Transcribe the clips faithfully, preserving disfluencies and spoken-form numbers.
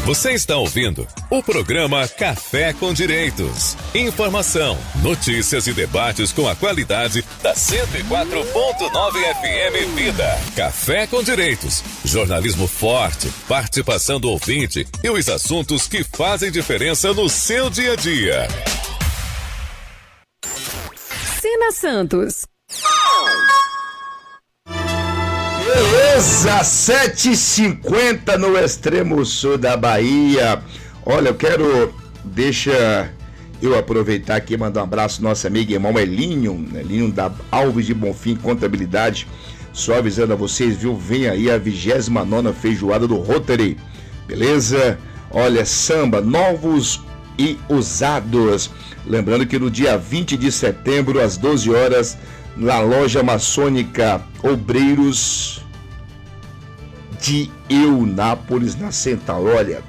Você está ouvindo o programa Café com Direitos. Informação, notícias e debates com a qualidade da cento e quatro ponto nove F M Vida. Café com Direitos. Jornalismo forte, participação do ouvinte e os assuntos que fazem diferença no seu dia a dia. Sina Santos. Beleza, sete e cinquenta no extremo sul da Bahia. Olha, eu quero, deixa eu aproveitar aqui e mandar um abraço ao nosso amigo e irmão Elinho, Elinho da Alves de Bonfim Contabilidade. Só avisando a vocês, viu? Vem aí a vigésima nona feijoada do Rotary, beleza? Olha, samba, novos e usados. Lembrando que no dia vinte de setembro, às doze horas, na loja maçônica Obreiros de Eunápolis, na Central. Olha,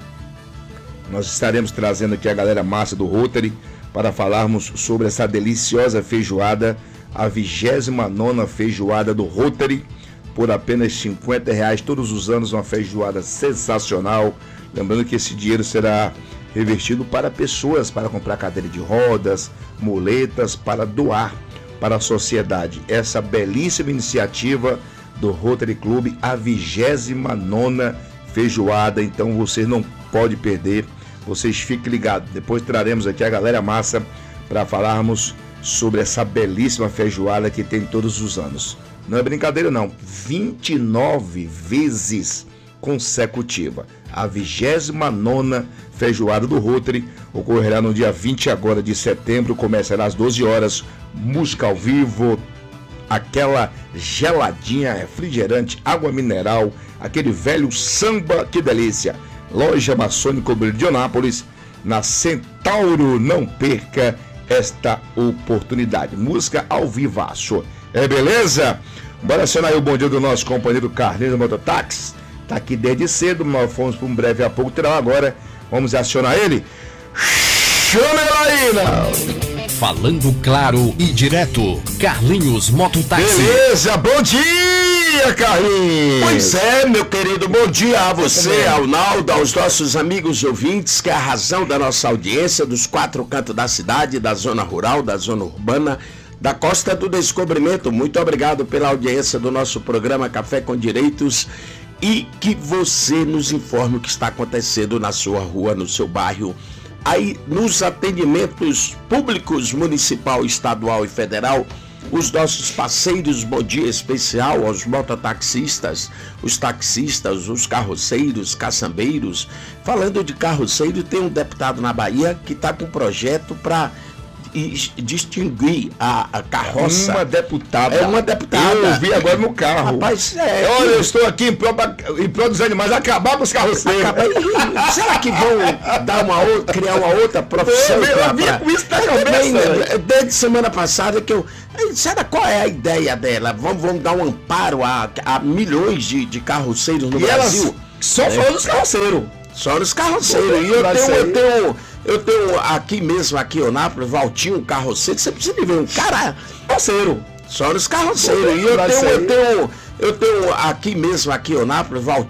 nós estaremos trazendo aqui a galera massa do Rotary para falarmos sobre essa deliciosa feijoada, a vigésima nona feijoada do Rotary, por apenas cinquenta reais todos os anos, uma feijoada sensacional. Lembrando que esse dinheiro será revertido para pessoas, para comprar cadeira de rodas, muletas, para doar para a sociedade. Essa belíssima iniciativa do Rotary Clube, a vigésima nona feijoada, então você não pode perder, vocês fiquem ligados. Depois traremos aqui a galera massa para falarmos sobre essa belíssima feijoada que tem todos os anos. Não é brincadeira não, vinte e nove vezes consecutiva. A vigésima nona feijoada do Rotary ocorrerá no dia vinte agora de setembro, começará às doze horas, música ao vivo, aquela geladinha, refrigerante, água mineral, aquele velho samba, que delícia. Loja Maçônica Obreiro de Eunápolis, na Centauro, não perca esta oportunidade. Música ao vivaço. É beleza? Bora acionar aí o bom dia do nosso companheiro Carlinhos do Mototáxi. Tá aqui desde cedo, nós fomos para um breve há pouco, terá agora. Vamos acionar ele? Chama ela aí, não! Falando claro e direto, Carlinhos Mototáxi. Beleza, bom dia, Carlinhos! Pois é, meu querido, bom dia a você, ao Naldo, aos nossos amigos ouvintes, que é a razão da nossa audiência, dos quatro cantos da cidade, da zona rural, da zona urbana, da Costa do Descobrimento. Muito obrigado pela audiência do nosso programa Café com Direitos. E que você nos informe o que está acontecendo na sua rua, no seu bairro, aí nos atendimentos públicos, municipal, estadual e federal, os nossos parceiros. Bom dia especial aos mototaxistas, os taxistas, os carroceiros, caçambeiros. Falando de carroceiro, tem um deputado na Bahia que está com um projeto para distinguir a, a carroça. Uma deputada. É uma deputada. Eu ouvi agora no carro. Rapaz, é. Olha, eu estou aqui em prol, em prol dos animais, acabar com os carroceiros. Acabar... Será que vão dar uma outra, criar uma outra profissão? Eu, eu vi com isso na cabeça. Desde semana passada que eu... Será qual é a ideia dela? Vamos, vamos dar um amparo a, a milhões de, de carroceiros no e Brasil? Elas só é. Falando dos carroceiros. Só nos carroceiros. E eu tenho, eu tenho, eu tenho aqui mesmo, aqui em Eunápolis, Valtinho, carroceiro. Você precisa de ver um cara carroceiro. Só nos carroceiros. E eu tenho, eu tenho, eu tenho aqui mesmo, aqui em Eunápolis, Valtinho.